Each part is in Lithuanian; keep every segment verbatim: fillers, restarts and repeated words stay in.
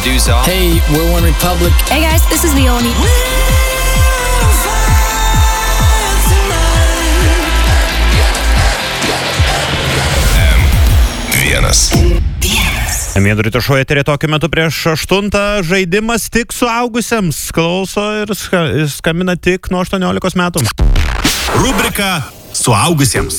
producer. Hey, we're One Republic. Hey guys, this is Leonie. Vienas. Mėdų ryto šou eterį tokiu metu prieš aštuntą žaidimas tik suaugusiems. Klauso ir ska, skambina tik nuo aštuoniolikos metų. Rubrika suaugusiems.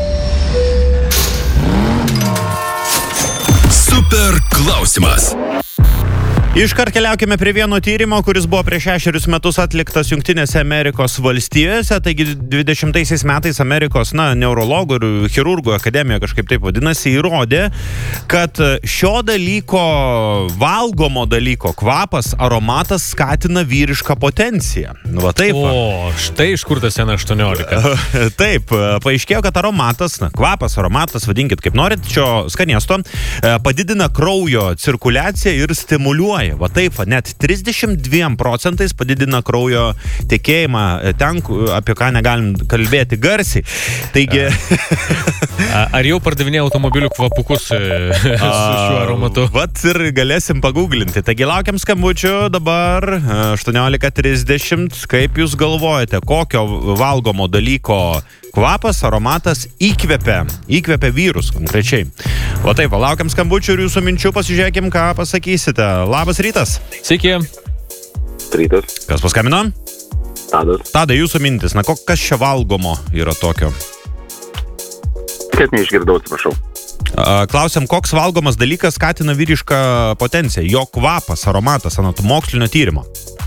Super klausimas. Iškart keliaukime prie vieno tyrimo, kuris buvo prieš šešerius metus atliktas Jungtinėse Amerikos valstijose. Taigi dvidešimtaisiais metais Amerikos, na, neurologų ir chirurgų akademija, kažkaip taip vadinasi, įrodė, kad šio dalyko, valgomo dalyko kvapas, aromatas skatina vyrišką potenciją. Va taip. O, štai iš kur tas N aštuoniolika. Taip, paaiškėjo, kad aromatas, na, kvapas, aromatas, vadinkit kaip norit, šio skanėsto, padidina kraujo cirkuliaciją ir stimuliuoja. Va taip, net trisdešimt dviem procentais padidina kraujo tekėjimą ten, apie ką negalim kalbėti garsiai. Taigi... Ar jau pardavinė automobilių kvapukus su šiuo aromatu? Vat ir galėsim paguglinti. Taigi laukiam skambučių dabar aštuoniolika trisdešimt. Kaip jūs galvojate, kokio valgomo dalyko kvapas, aromatas įkvepia, įkvepia vyrus konkrečiai? Va taip, laukiam skambučių ir jūsų minčių, pasižiūrėkim, ką pasakysite. Labas rytas. Sveiki. Rytas. Kas paskambino? Tadas. Tadai, jūsų mintis. Na, kas čia valgomo yra tokio? Kaip neišgirdau, atsiprašau. Klausiam, koks valgomas dalykas skatina vyrišką potenciją? Jo kvapas, aromatas, anot mokslinio tyrimo.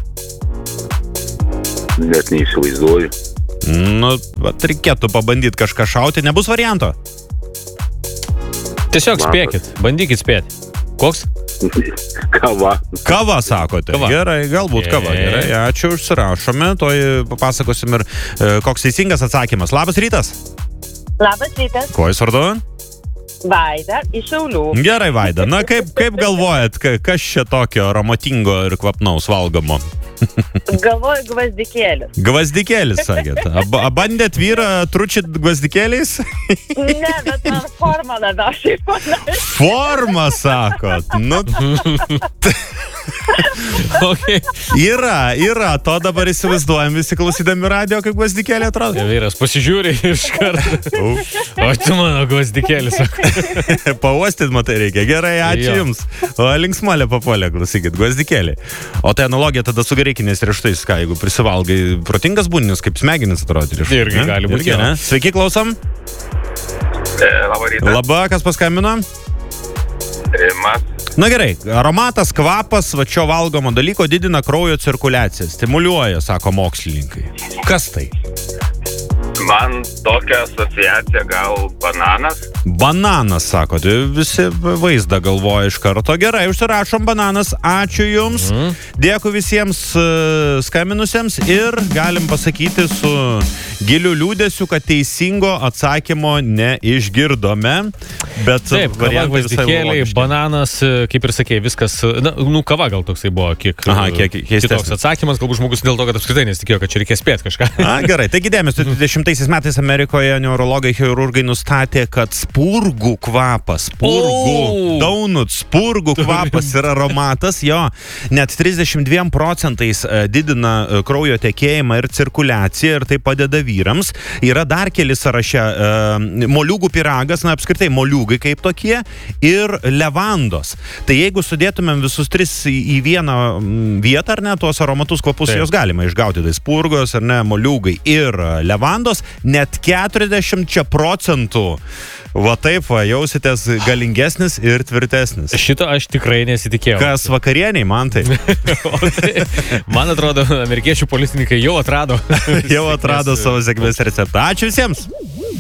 Net neįsivaizduoju. Nu, bet reikėtų pabandyti kažką šauti. Nebus varianto? Tiesiog spėkit, bandykit spėti. Koks? Kava. Kava, sakote. Kava. Gerai, galbūt Je. kava. Gerai, ačiū, užsirašome. Toj papasakosim ir e, koks teisingas atsakymas. Labas rytas. Labas rytas. Kuo jūs vardu? Vaida iš Šiaulių. Gerai, Vaida. Na, kaip, kaip galvojat, ka- kas čia tokio aromatingo ir kvapnaus valgomo? Galvoju gvazdikėlis. Gvazdikėlis, sakėt. Ab- Bandėt vyrą tručit gvazdikėliais? Ne, bet man forma labiausiai panaši. Forma, sakot. Nu, Okay. yra, yra. To dabar įsivaizduojam visi klausydami radio, kaip gvazdikėlė atrodo. Vyras pasižiūri iš karto. O tu mano gvazdikėlis. Pauostyt, matai, reikia. Gerai, ačiū Jo. jums. O linksmalė papolė, klausykit, gvazdikėlė. O tai analogija tada su graikinės riešutais, ką, jeigu prisivalgai protingas būninis, kaip smegenis atrodo. riešutai, Irgi ne? gali būt, Irgi, jo. ne? Sveiki, klausom. E, labą rytą. Labą, kas paskambino? Rimas. Na gerai, aromatas, kvapas, va šio valgomo dalyko didina kraujo cirkuliaciją, stimuliuoja, sako mokslininkai. Kas tai? Man tokia asociacija gal bananas. Bananas, sako, tai visi vaizdą galvoja iš karto. Gerai, užsirašom bananas, ačiū jums, mm. dėkui visiems uh, skambinusiems ir galim pasakyti su giliu liūdėsiu, kad teisingo atsakymo neišgirdome, bet Taip, kava, variantai visai gvazdikėliai, logiški. bananas, kaip ir sakė, viskas, na, nu, kava gal toksai buvo, kiek, Aha, kiek keistesnis. kitoks atsakymas, galbūt žmogus dėl to, kad apskritai nesitikėjo, kad čia reikės spėti kažką. A, gerai, taigi dėmesio, dvidešimtaisiais metais Amerikoje neurologai, chirurgai nustatė, kad spurgų kvapas, spurgų, O! daunut, spurgų kvapas ir aromatas, jo, net trisdešimt dviem procentais didina e, kraujo tekėjimą ir cirkuliaciją ir tai padeda vyrams. Yra dar keli sąraše, e, moliūgų pyragas, na apskritai moliūgai kaip tokie ir levandos. Tai jeigu sudėtumėm visus tris į, į vieną mm, vietą, ar ne, tuos aromatus kvapus, Taip. jos galima išgauti, tai spurgos, ar ne, moliūgai ir levandos, net keturiasdešimt procentų. Va taip, va, jausitės galingesnis ir tvirtesnis. Šito aš tikrai nesitikėjau. Kas vakarieniai, man tai. O tai, man atrodo, amerikiečių policininkai jau atrado. Jau atrado savo sėkmės receptą. Ačiū visiems.